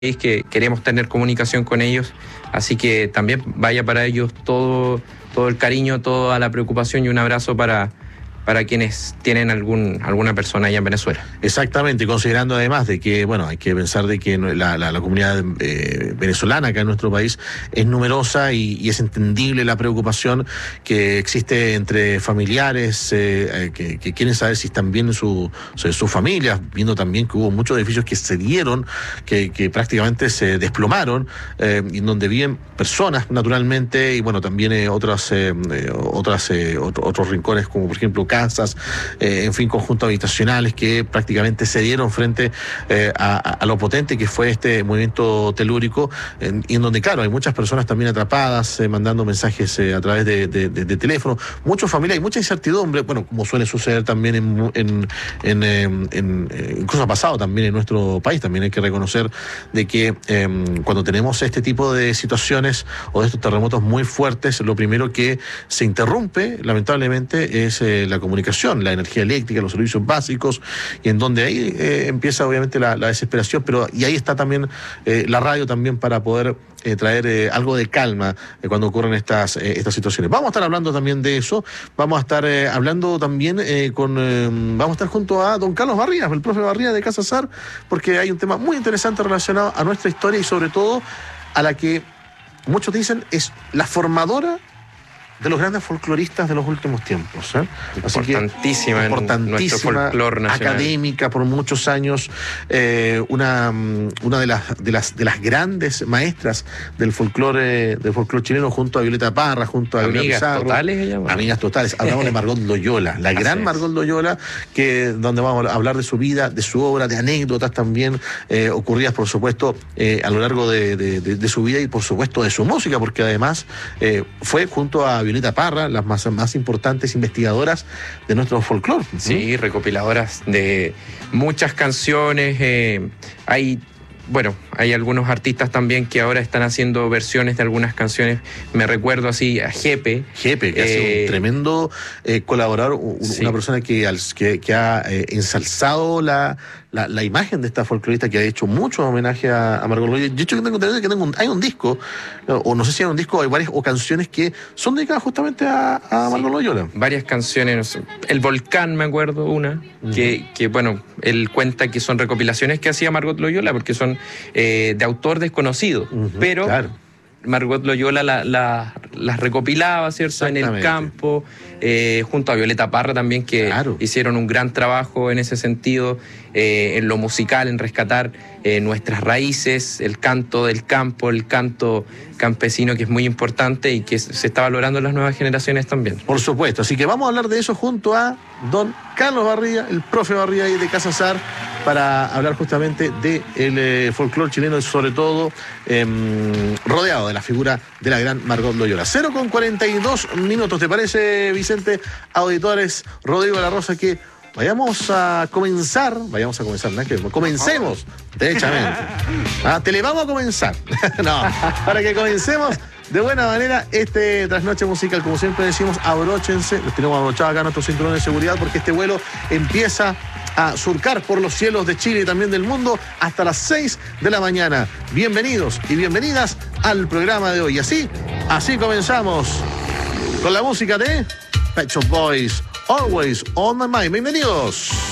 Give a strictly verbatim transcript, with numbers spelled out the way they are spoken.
que queremos tener comunicación con ellos, así que también vaya para ellos todo, todo el cariño, toda la preocupación y un abrazo para, para quienes tienen algún, alguna persona allá en Venezuela. Exactamente, considerando además de que, bueno, hay que pensar de que la, la, la comunidad eh, venezolana acá en nuestro país es numerosa y, y es entendible la preocupación que existe entre familiares eh, que, que quieren saber si están bien sus su, su familias, viendo también que hubo muchos edificios que se dieron, que, que prácticamente se desplomaron, eh, y donde viven personas naturalmente, y bueno, también eh, otras, eh, otras eh, otro, otros rincones, como por ejemplo casas, eh, en fin, conjuntos habitacionales que prácticamente se dieron frente eh, a, a lo potente que fue este movimiento telúrico, en, y en donde, claro, hay muchas personas también atrapadas, eh, mandando mensajes eh, a través de, de, de, de teléfono, muchas familias y mucha incertidumbre, bueno, como suele suceder también en, en, en, en, en eh, incluso ha pasado también en nuestro país. También hay que reconocer de que eh, cuando tenemos este tipo de situaciones o de estos terremotos muy fuertes, lo primero que se interrumpe, lamentablemente, es eh, la comunicación, la energía eléctrica, los servicios básicos, y en donde ahí eh, empieza obviamente la, la desesperación, pero y ahí está también eh, la radio también para poder eh, traer eh, algo de calma eh, cuando ocurren estas, eh, estas situaciones. Vamos a estar hablando también de eso, vamos a estar eh, hablando también eh, con, eh, vamos a estar junto a don Carlos Barría, el profe Barría de Casa Sar, porque hay un tema muy interesante relacionado a nuestra historia y sobre todo a la que muchos dicen es la formadora de los grandes folcloristas de los últimos tiempos, ¿eh? Así importantísima, que, en importantísima, nuestro folclore nacional. Académica por muchos años, eh, una, una de las de las de las grandes maestras del folclore del folclore chileno, junto a Violeta Parra, junto a Amigas Pizarro, totales ella, bueno. Amigas totales. Hablamos de Margot Loyola, la gran es. Margot Loyola, que donde vamos a hablar de su vida, de su obra, de anécdotas también eh, ocurridas, por supuesto, eh, a lo largo de, de, de, de su vida y por supuesto de su música, porque además eh, fue junto a Violeta Parra, las más, más importantes investigadoras de nuestro folclore. Sí, recopiladoras de muchas canciones. Eh, hay, bueno, hay algunos artistas también que ahora están haciendo versiones de algunas canciones. Me recuerdo así a Jepe. Jepe, que eh, ha sido un tremendo eh, colaborador, un, sí. una persona que, que, que ha eh, ensalzado la... La, la imagen de esta folclorista, que ha hecho mucho homenaje a, a Margot Loyola. De hecho, que tengo entendido que tengo un, hay un disco, o no sé si hay un disco, hay varias o canciones que son dedicadas justamente a, a Margot sí, Loyola. Varias canciones, no sé, El Volcán, me acuerdo, una, uh-huh. que, que, bueno, él cuenta que son recopilaciones que hacía Margot Loyola, porque son eh, de autor desconocido, uh-huh, pero... Claro. Margot Loyola las la, la recopilaba, ¿cierto?, en el campo, eh, junto a Violeta Parra también, que claro. hicieron un gran trabajo en ese sentido, eh, en lo musical, en rescatar eh, nuestras raíces, el canto del campo, el canto campesino, que es muy importante y que se está valorando en las nuevas generaciones también. Por supuesto, así que vamos a hablar de eso junto a don Carlos Barría, el profe Barría de Casa Sar, para hablar justamente del eh, folclore chileno y sobre todo eh, rodeado de la figura de la gran Margot Loyola. cero con cuarenta y dos minutos, ¿te parece, Vicente? Auditores, Rodrigo de la Rosa, que vayamos a comenzar, vayamos a comenzar, ¿no? Que comencemos, derechamente. Ah, te le vamos a comenzar. No, para que comencemos de buena manera este trasnoche musical. Como siempre decimos, abróchense, los tenemos abrochados acá nuestros cinturones de seguridad, porque este vuelo empieza a surcar por los cielos de Chile y también del mundo hasta las seis de la mañana. Bienvenidos y bienvenidas al programa de hoy. Así, así comenzamos con la música de Pet Shop Boys, Always on My Mind. Bienvenidos.